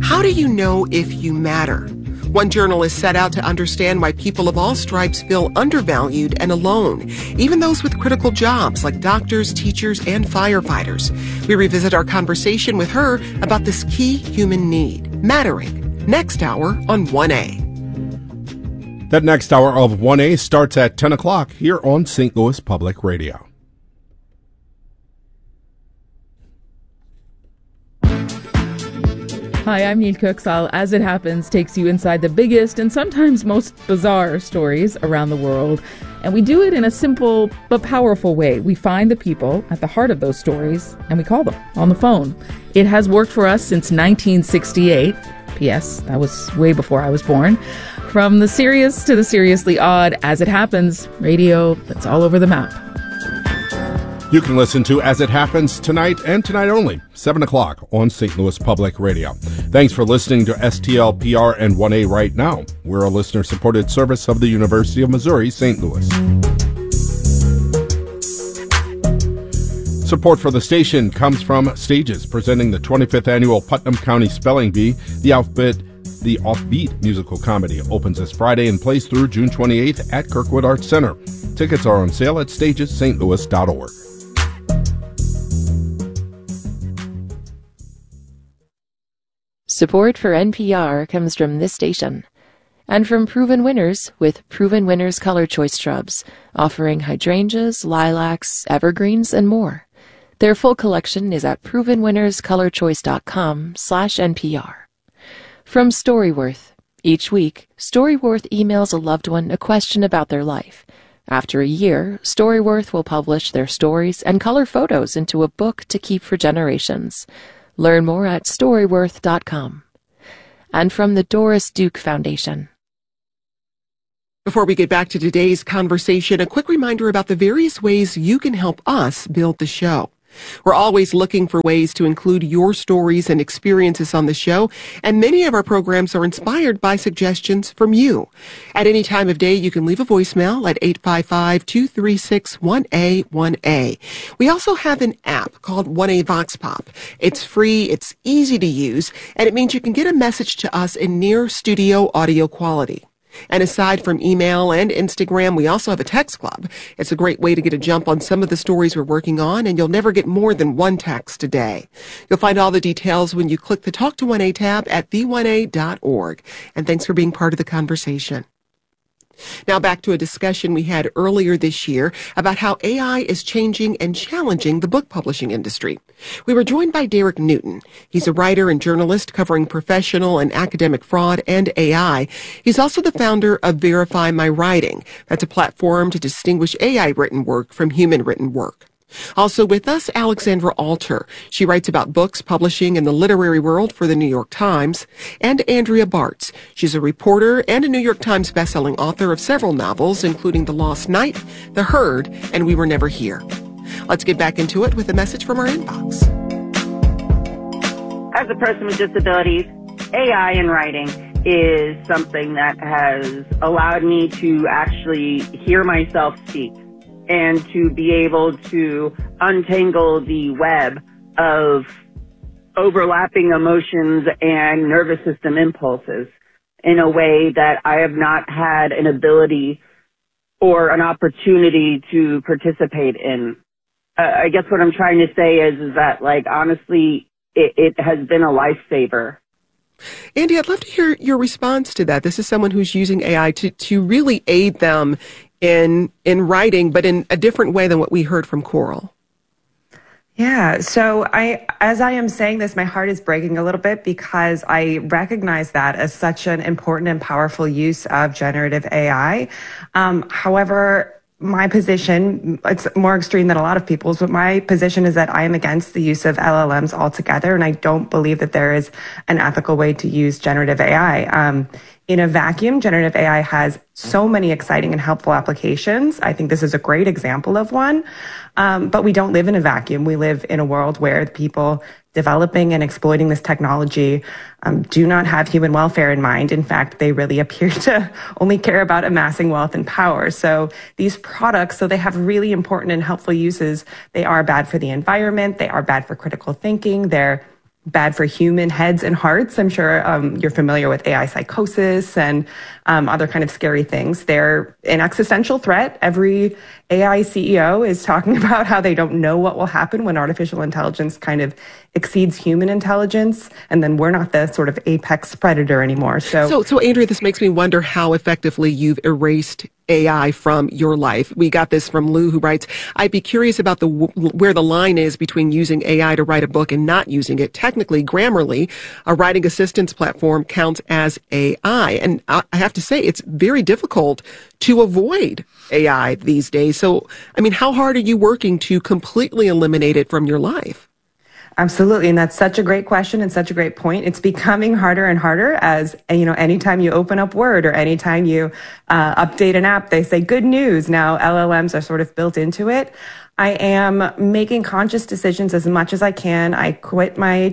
How do you know if you matter? One journalist set out to understand why people of all stripes feel undervalued and alone, even those with critical jobs like doctors, teachers, and firefighters. We revisit our conversation with her about this key human need, mattering, next hour on 1A. That next hour of 1A starts at 10 o'clock here on St. Louis Public Radio. Hi, I'm Neil Kuxal. As It Happens takes you inside the biggest and sometimes most bizarre stories around the world. And we do it in a simple but powerful way. We find the people at the heart of those stories and we call them on the phone. It has worked for us since 1968. P.S. That was way before I was born. From the serious to the seriously odd, As It Happens, radio that's all over the map. You can listen to As It Happens tonight and tonight only, 7 o'clock on St. Louis Public Radio. Thanks for listening to STLPR and 1A Right Now. We're a listener-supported service of the University of Missouri, St. Louis. Support for the station comes from Stages, presenting the 25th Annual Putnam County Spelling Bee. The Offbeat musical comedy opens this Friday and plays through June 28th at Kirkwood Arts Center. Tickets are on sale at stagesstlouis.org. Support for NPR comes from this station and from Proven Winners with Proven Winners Color Choice Shrubs, offering hydrangeas, lilacs, evergreens, and more. Their full collection is at provenwinnerscolorchoice.com/NPR. From Storyworth. Each week, Storyworth emails a loved one a question about their life. After a year, Storyworth will publish their stories and color photos into a book to keep for generations. Learn more at Storyworth.com. And from the Doris Duke Foundation. Before we get back to today's conversation, a quick reminder about the various ways you can help us build the show. We're always looking for ways to include your stories and experiences on the show, and many of our programs are inspired by suggestions from you. At any time of day, you can leave a voicemail at 855-236-1A1A. We also have an app called 1A Vox Pop. It's free, it's easy to use, and it means you can get a message to us in near studio audio quality. And aside from email and Instagram, we also have a text club. It's a great way to get a jump on some of the stories we're working on, and you'll never get more than one text a day. You'll find all the details when you click the Talk to 1A tab at the1a.org. And thanks for being part of the conversation. Now back to a discussion we had earlier this year about how AI is changing and challenging the book publishing industry. We were joined by Derek Newton. He's a writer and journalist covering professional and academic fraud and AI. He's also the founder of Verify My Writing. That's a platform to distinguish AI written work from human written work. Also with us, Alexandra Alter. She writes about books publishing in the literary world for the New York Times. And Andrea Bartz. She's a reporter and a New York Times bestselling author of several novels, including The Lost Night, The Herd, and We Were Never Here. Let's get back into it with a message from our inbox. As a person with disabilities, AI in writing is something that has allowed me to actually hear myself speak and to be able to untangle the web of overlapping emotions and nervous system impulses in a way that I have not had an ability or an opportunity to participate in. I guess what I'm trying to say is that, like, honestly, it has been a lifesaver. Andy, I'd love to hear your response to that. This is someone who's using AI to really aid them in writing, but in a different way than what we heard from Coral. Yeah, so as I am saying this, my heart is breaking a little bit because I recognize that as such an important and powerful use of generative AI. However, my position, it's more extreme than a lot of people's, but my position is that I am against the use of LLMs altogether, and I don't believe that there is an ethical way to use generative AI. In a vacuum, generative AI has so many exciting and helpful applications. I think this is a great example of one. But we don't live in a vacuum. We live in a world where the people developing and exploiting this technology do not have human welfare in mind. In fact, they really appear to only care about amassing wealth and power. So these products, so they have really important and helpful uses. They are bad for the environment. They are bad for critical thinking. They're bad for human heads and hearts. I'm sure you're familiar with AI psychosis and other kind of scary things. They're an existential threat. Every AI CEO is talking about how they don't know what will happen when artificial intelligence kind of exceeds human intelligence, and then we're not the sort of apex predator anymore. So Andrea, this makes me wonder how effectively you've erased AI from your life. We got this from Lou, who writes, I'd be curious about where the line is between using AI to write a book and not using it. Technically, Grammarly, a writing assistance platform, counts as AI. And I have to say, it's very difficult to avoid AI these days. So, I mean, how hard are you working to completely eliminate it from your life? Absolutely. And that's such a great question and such a great point. It's becoming harder and harder as, anytime you open up Word or anytime you update an app, they say good news. Now LLMs are sort of built into it. I am making conscious decisions as much as I can. I quit my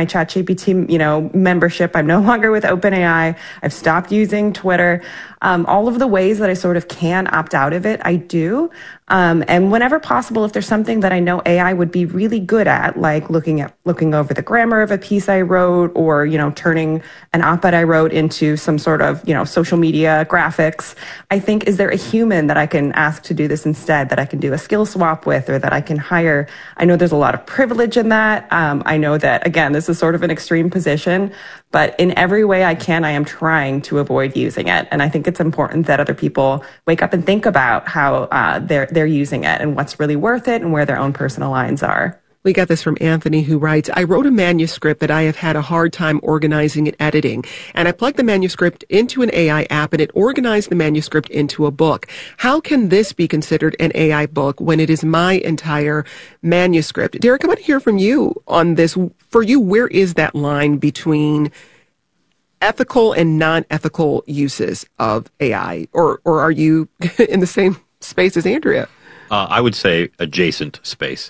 ChatGPT, membership. I'm no longer with OpenAI. I've stopped using Twitter. All of the ways that I sort of can opt out of it, I do. And whenever possible, if there's something that I know AI would be really good at, like looking over the grammar of a piece I wrote, or, turning an op-ed I wrote into some sort of, social media graphics, I think, is there a human that I can ask to do this instead, that I can do a skill swap with, or that I can hire? I know there's a lot of privilege in that. I know that, again, this is sort of an extreme position, but in every way I can, I am trying to avoid using it. And I think it's important that other people wake up and think about how they're using it and what's really worth it and where their own personal lines are. We got this from Anthony, who writes, I wrote a manuscript that I have had a hard time organizing and editing, and I plugged the manuscript into an AI app and it organized the manuscript into a book. How can this be considered an AI book when it is my entire manuscript? Derek, I want to hear from you on this. For you, where is that line between ethical and non-ethical uses of AI? Or are you in the same space as Andrea? I would say adjacent space.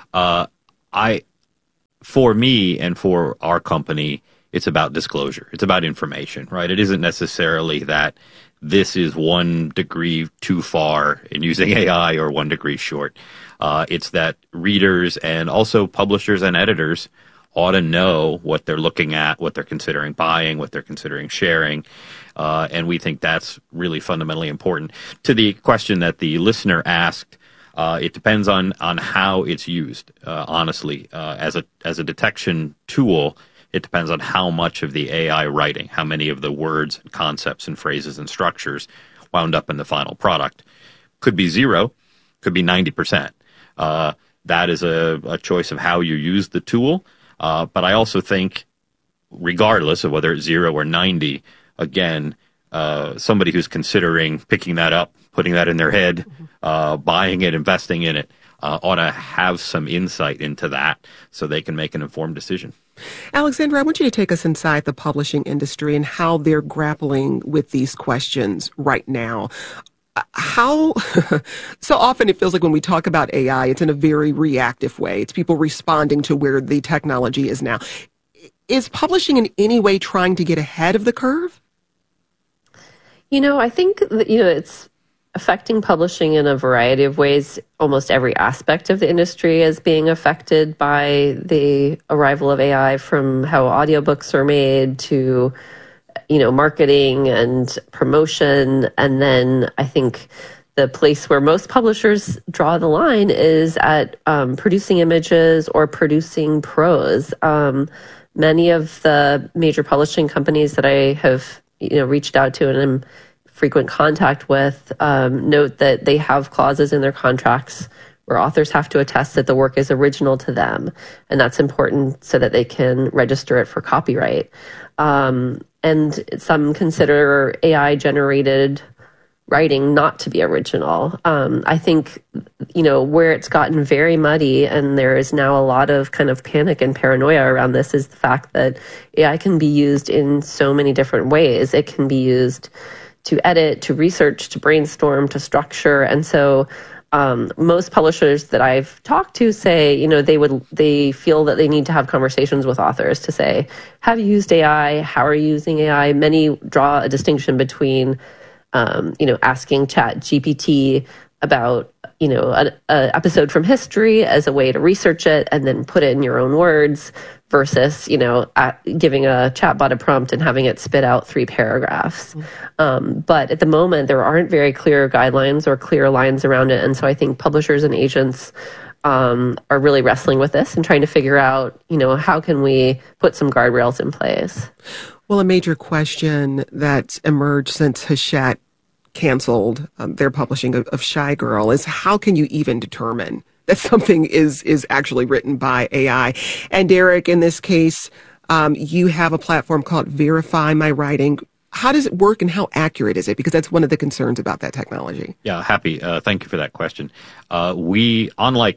For me and for our company, it's about disclosure. It's about information, right? It isn't necessarily that this is 1 degree too far in using AI or 1 degree short. It's that readers and also publishers and editors ought to know what they're looking at, what they're considering buying, what they're considering sharing. And we think that's really fundamentally important. To the question that the listener asked, it depends on how it's used. Honestly, as a detection tool, it depends on how much of the AI writing, how many of the words and concepts and phrases and structures wound up in the final product. Could be 0, could be 90%. That is a choice of how you use the tool. But I also think, regardless of whether it's 0 or 90, again, somebody who's considering picking that up, putting that in their head, buying it, investing in it, ought to have some insight into that so they can make an informed decision. Alexandra, I want you to take us inside the publishing industry and how they're grappling with these questions right now. How so often it feels like when we talk about AI, it's in a very reactive way. It's people responding to where the technology is now. Is publishing in any way trying to get ahead of the curve? I think that, it's affecting publishing in a variety of ways. Almost every aspect of the industry is being affected by the arrival of AI, from how audiobooks are made to marketing and promotion. And then I think the place where most publishers draw the line is at producing images or producing prose. Many of the major publishing companies that I have reached out to and am frequent contact with note that they have clauses in their contracts where authors have to attest that the work is original to them. And that's important so that they can register it for copyright. And some consider AI-generated writing not to be original. I think, where it's gotten very muddy and there is now a lot of kind of panic and paranoia around this is the fact that AI can be used in so many different ways. It can be used to edit, to research, to brainstorm, to structure. And so most publishers that I've talked to say, they feel that they need to have conversations with authors to say, have you used AI? How are you using AI? Many draw a distinction between, asking ChatGPT about an episode from history as a way to research it and then put it in your own words versus, giving a chatbot a prompt and having it spit out 3 paragraphs. But at the moment, there aren't very clear guidelines or clear lines around it. And so I think publishers and agents are really wrestling with this and trying to figure out, how can we put some guardrails in place? Well, a major question that's emerged since Hachette canceled their publishing of Shy Girl is how can you even determine that something is actually written by AI? And Derek, in this case, you have a platform called Verify My Writing. How does it work and how accurate is it? Because that's one of the concerns about that technology. Yeah, happy. Thank you for that question. There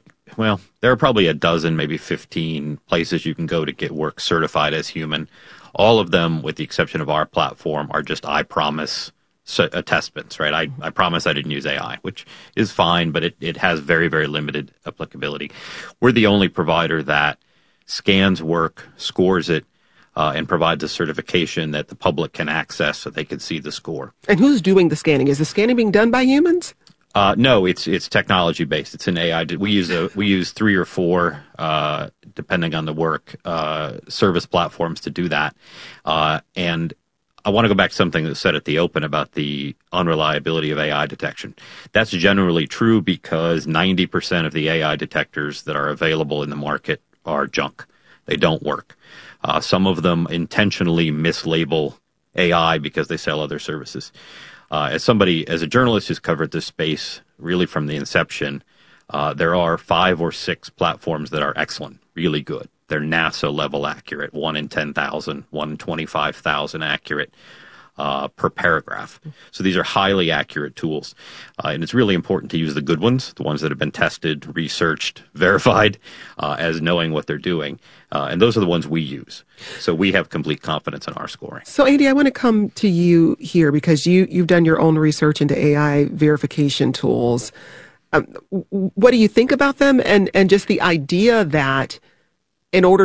are probably a dozen, maybe 15 places you can go to get work certified as human. All of them, with the exception of our platform, are just I promise attestments, right? I promise I didn't use AI, which is fine, but it has very, very limited applicability. We're the only provider that scans work, scores it, and provides a certification that the public can access so they can see the score. And who's doing the scanning? Is the scanning being done by humans? No, it's technology based. It's an AI. We use 3 or 4, depending on the work, service platforms to do that. And I want to go back to something that was said at the open about the unreliability of AI detection. That's generally true because 90% of the AI detectors that are available in the market are junk. They don't work. Some of them intentionally mislabel AI because they sell other services. As a journalist who's covered this space really from the inception, there are 5 or 6 platforms that are excellent, really good. They're NASA level accurate, 1 in 10,000, 1 in 25,000 accurate per paragraph. So these are highly accurate tools. And it's really important to use the good ones, the ones that have been tested, researched, verified, as knowing what they're doing. And those are the ones we use. So we have complete confidence in our scoring. So, Andy, I want to come to you here because you've done your own research into AI verification tools. What do you think about them and just the idea that in order